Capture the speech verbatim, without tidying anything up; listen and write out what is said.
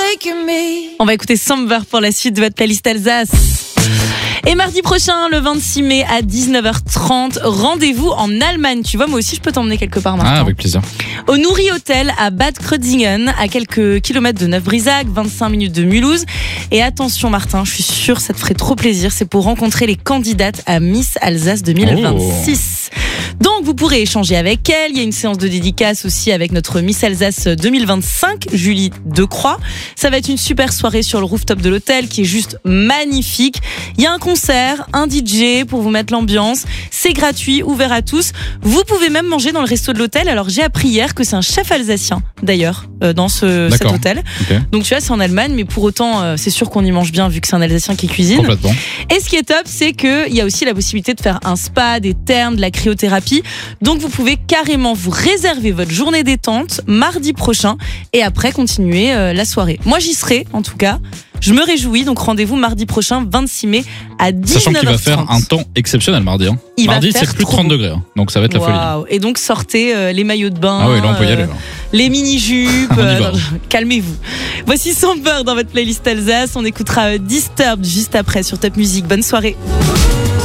On va écouter Somber pour la suite de votre playlist Alsace. Et mardi prochain, le vingt-six mai à dix-neuf heures trente, rendez-vous en Allemagne. Tu vois, moi aussi, je peux t'emmener quelque part, Martin. Ah, avec plaisir. Au Nouri Hotel à Bad Kreuznach, à quelques kilomètres de Neuf-Brisach, vingt-cinq minutes de Mulhouse. Et attention, Martin, je suis sûre, ça te ferait trop plaisir. C'est pour rencontrer les candidates à Miss Alsace deux mille vingt-six. Oh. Donc, vous pourrez échanger avec elle. Il y a une séance de dédicace aussi avec notre Miss Alsace deux mille vingt-cinq, Julie Decroix. Ça va être une super soirée sur le rooftop de l'hôtel qui est juste magnifique. Il y a un concert, un D J pour vous mettre l'ambiance. C'est gratuit, ouvert à tous. Vous pouvez même manger dans le resto de l'hôtel. Alors, j'ai appris hier que c'est un chef alsacien, d'ailleurs, euh, dans ce, cet hôtel. Okay. Donc, tu vois, c'est en Allemagne, mais pour autant, euh, c'est sûr qu'on y mange bien vu que c'est un Alsacien qui cuisine. Complètement. Et ce qui est top, c'est qu'il y a aussi la possibilité de faire un spa, des thermes, de la cryothérapie. Donc, vous pouvez carrément vous réserver votre journée détente mardi prochain et après continuer euh, la soirée. Moi, j'y serai, en tout cas. Je me réjouis, donc rendez-vous mardi prochain, vingt-six mai à dix-neuf heures trente. Sachant qu'il va faire un temps exceptionnel mardi. Hein. Il mardi, c'est plus de trente degrés, hein. Donc ça va être la wow. folie. Et donc sortez euh, les maillots de bain, ah oui, là, on peut y aller, là. Euh, les mini-jupes, euh, non, calmez-vous. Voici Somber dans votre playlist Alsace, on écoutera euh, Disturbed juste après sur Top Music. Bonne soirée.